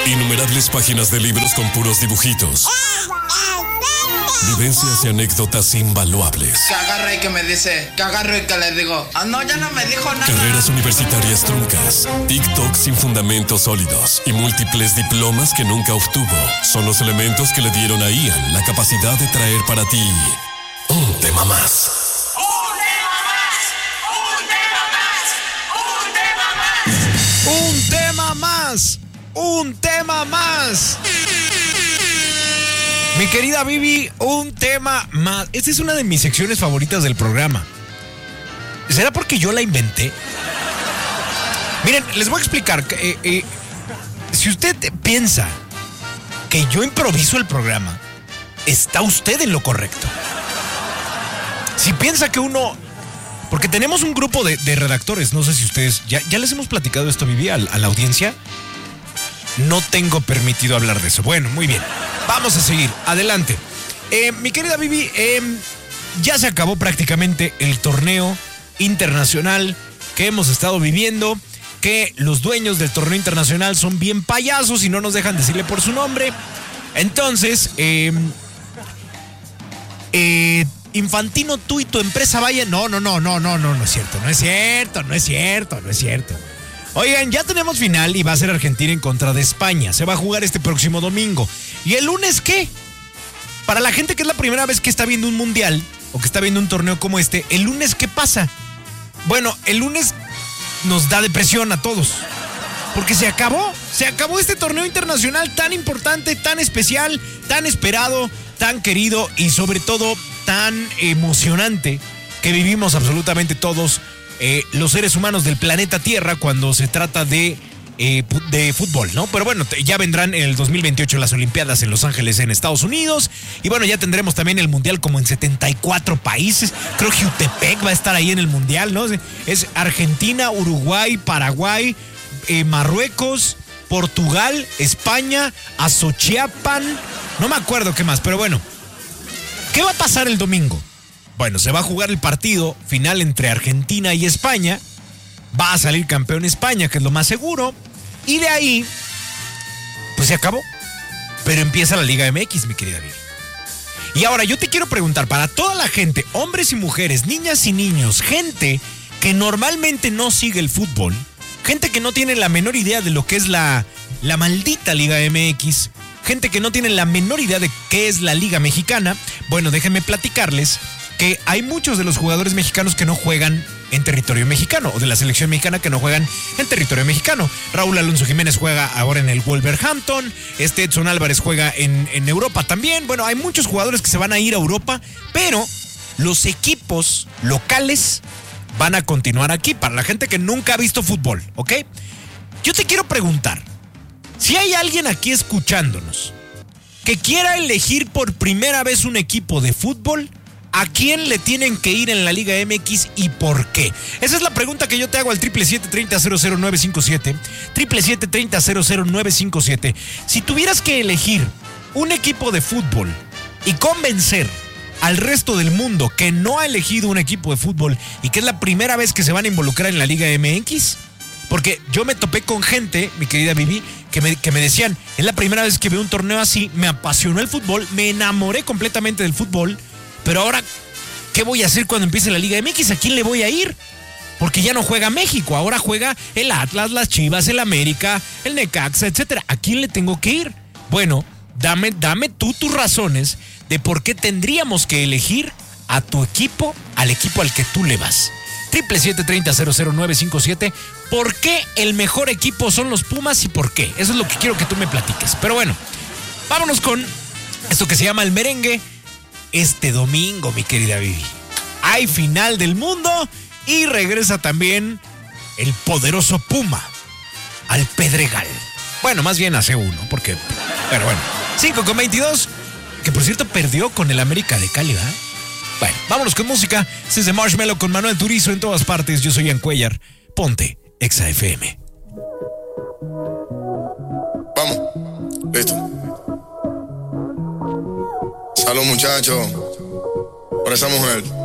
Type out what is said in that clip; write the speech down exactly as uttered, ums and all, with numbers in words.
Innumerables páginas de libros con puros dibujitos. Vivencias y anécdotas invaluables. Que agarre y que me dice, que agarro y que le digo, ah, no, ya no me dijo nada. Carreras universitarias truncas, TikTok sin fundamentos sólidos y múltiples diplomas que nunca obtuvo son los elementos que le dieron a Ian la capacidad de traer para ti un tema más. ¡Un tema más! ¡Un tema más! ¡Un tema más! Mi querida Vivi, un tema más. Esta es una de mis secciones favoritas del programa. ¿Será porque yo la inventé? Miren, les voy a explicar. Eh, eh, si usted piensa que yo improviso el programa, está usted en lo correcto. Si piensa que uno... Porque tenemos un grupo de, de redactores, no sé si ustedes... Ya, ya les hemos platicado esto, Vivi, a, a la audiencia. No tengo permitido hablar de eso. Bueno, muy bien. Vamos a seguir. Adelante. Eh, mi querida Vivi, eh, ya se acabó prácticamente el torneo internacional que hemos estado viviendo. Que los dueños del torneo internacional son bien payasos y no nos dejan decirle por su nombre. Entonces, eh, eh, Infantino, tú y tu empresa vayan. No, no, no, no, no, no, no es cierto. No es cierto, no es cierto, no es cierto. Oigan, ya tenemos final y va a ser Argentina en contra de España. Se va a jugar este próximo domingo. ¿Y el lunes qué? Para la gente que es la primera vez que está viendo un mundial o que está viendo un torneo como este, ¿el lunes qué pasa? Bueno, el lunes nos da depresión a todos. Porque se acabó. Se acabó este torneo internacional tan importante, tan especial, tan esperado, tan querido y sobre todo tan emocionante que vivimos absolutamente todos. Eh, los seres humanos del planeta Tierra cuando se trata de, eh, de fútbol, ¿no? Pero bueno, ya vendrán en el dos mil veintiocho las Olimpiadas en Los Ángeles, en Estados Unidos. Y bueno, ya tendremos también el Mundial como en setenta y cuatro países. Creo que Jutepec va a estar ahí en el Mundial, ¿no? Es Argentina, Uruguay, Paraguay, eh, Marruecos, Portugal, España, Azochiapan. No me acuerdo qué más, pero bueno. ¿Qué va a pasar el domingo? Bueno, se va a jugar el partido final entre Argentina y España. Va a salir campeón España, que es lo más seguro. Y de ahí, pues se acabó. Pero empieza la Liga M X, mi querida Vivi. Y ahora yo te quiero preguntar, para toda la gente, hombres y mujeres, niñas y niños, gente que normalmente no sigue el fútbol, gente que no tiene la menor idea de lo que es la, la maldita Liga M X, gente que no tiene la menor idea de qué es la Liga Mexicana, bueno, déjenme platicarles que hay muchos de los jugadores mexicanos que no juegan en territorio mexicano, o de la selección mexicana que no juegan en territorio mexicano. Raúl Alonso Jiménez juega ahora en el Wolverhampton, este Edson Álvarez juega en, en Europa también. Bueno, hay muchos jugadores que se van a ir a Europa, pero los equipos locales van a continuar aquí, para la gente que nunca ha visto fútbol, ¿ok? Yo te quiero preguntar, si hay alguien aquí escuchándonos que quiera elegir por primera vez un equipo de fútbol, ¿a quién le tienen que ir en la Liga M X y por qué? Esa es la pregunta que yo te hago al triple siete treinta cero cero nueve cinco siete, triple siete treinta cero cero nueve cinco siete. Si tuvieras que elegir un equipo de fútbol y convencer al resto del mundo que no ha elegido un equipo de fútbol y que es la primera vez que se van a involucrar en la Liga M X, porque yo me topé con gente, mi querida Vivi, que me, que me decían, es la primera vez que veo un torneo así, me apasionó el fútbol, me enamoré completamente del fútbol. Pero ahora, ¿qué voy a hacer cuando empiece la Liga M X? ¿A quién le voy a ir? Porque ya no juega México, ahora juega el Atlas, las Chivas, el América, el Necaxa, etcétera. ¿A quién le tengo que ir? Bueno, dame, dame tú tus razones de por qué tendríamos que elegir a tu equipo, al equipo al que tú le vas. triple siete treinta cero cero nueve cinco siete. ¿Por qué el mejor equipo son los Pumas y por qué? Eso es lo que quiero que tú me platiques. Pero bueno, vámonos con esto que se llama el merengue. Este domingo, mi querida Vivi, hay final del mundo y regresa también el poderoso Puma al Pedregal. Bueno, más bien a C uno, porque... Pero bueno, cinco con veintidós, que por cierto perdió con el América de Cali, ¿verdad? Bueno, vámonos con música. Este es de Marshmello con Manuel Turizo en todas partes. Yo soy Ian Cuellar. Ponte Exa F M. Vamos, listo. Salud, muchachos, por esa mujer.